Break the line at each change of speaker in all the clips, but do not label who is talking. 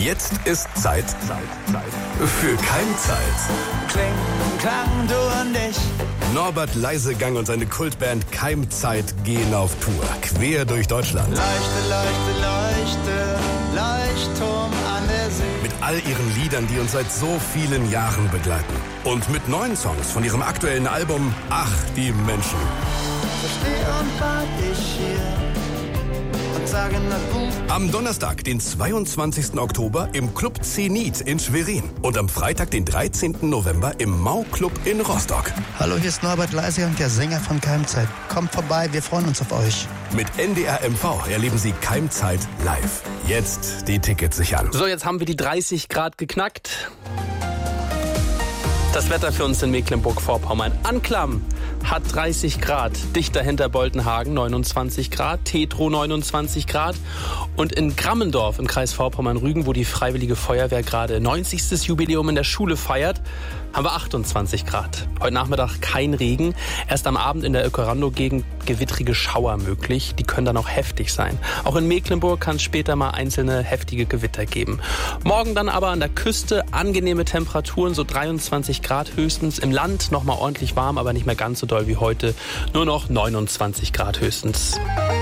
Jetzt ist Zeit für Keimzeit.
Klang, du und ich.
Norbert Leisegang und seine Kultband Keimzeit gehen auf Tour, quer durch Deutschland.
Leuchte, Leuchtturm an der See.
Mit all ihren Liedern, die uns seit so vielen Jahren begleiten. Und mit neuen Songs von ihrem aktuellen Album Ach, die Menschen.
So steh und wart ich hier und sage na gut.
Am Donnerstag, den 22. Oktober im Club Zenit in Schwerin. Und am Freitag, den 13. November im Mau-Club in Rostock.
Hallo, hier ist Norbert Leisegang, der Sänger von Keimzeit. Kommt vorbei, wir freuen uns auf euch.
Mit NDR MV erleben Sie Keimzeit live. Jetzt die Tickets sichern.
So, jetzt haben wir die 30 Grad geknackt. Das Wetter für uns in Mecklenburg-Vorpommern. Anklam hat 30 Grad, dicht dahinter Boltenhagen 29 Grad, Tetrow 29 Grad und in Grammendorf im Kreis Vorpommern-Rügen, wo die Freiwillige Feuerwehr gerade 90. Jubiläum in der Schule feiert, haben wir 28 Grad. Heute Nachmittag kein Regen, erst am Abend in der Ökorando-Gegend gewittrige Schauer möglich, die können dann auch heftig sein. Auch in Mecklenburg kann es später mal einzelne heftige Gewitter geben. Morgen dann aber an der Küste angenehme Temperaturen, so 23 Grad höchstens, im Land nochmal ordentlich warm, aber nicht mehr ganz so doll wie heute, nur noch 29 Grad höchstens.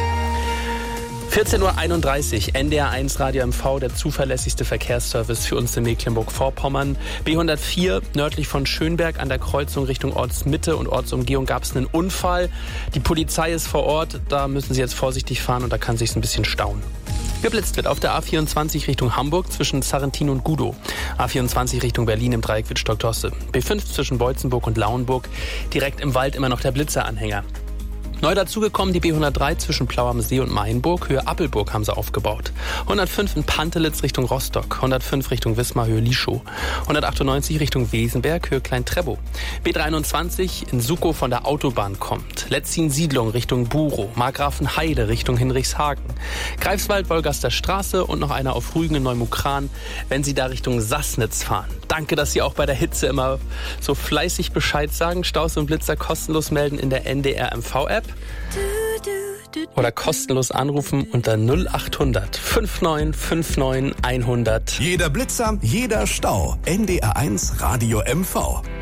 14.31 Uhr, NDR 1 Radio MV, der zuverlässigste Verkehrsservice für uns in Mecklenburg-Vorpommern. B104 nördlich von Schönberg an der Kreuzung Richtung Ortsmitte und Ortsumgehung gab es einen Unfall. Die Polizei ist vor Ort, da müssen Sie jetzt vorsichtig fahren und da kann sich ein bisschen stauen. Geblitzt wird auf der A24 Richtung Hamburg zwischen Sarrentin und Gudow. A24 Richtung Berlin im Dreieck Wittstock-Tosse. B5 zwischen Beutzenburg und Lauenburg. Direkt im Wald immer noch der Blitzeranhänger. Neu dazugekommen die B103 zwischen Plau am See und Mainburg, Höhe Appelburg haben sie aufgebaut. 105 in Pantelitz Richtung Rostock, 105 Richtung Wismar, Höhe Lischow, 198 Richtung Wesenberg, Höhe Klein-Treppow. B23 in Sukow von der Autobahn kommt. Letzin-Siedlung Richtung Burow, Margrafenheide Richtung Hinrichshagen. Greifswald, Wolgaster Straße und noch einer auf Rügen in Neumukran, wenn Sie da Richtung Sassnitz fahren. Danke, dass Sie auch bei der Hitze immer so fleißig Bescheid sagen. Staus und Blitzer kostenlos melden in der NDR MV-App. Oder kostenlos anrufen unter 0800 5959 100.
Jeder Blitzer, jeder Stau. NDR 1 Radio MV.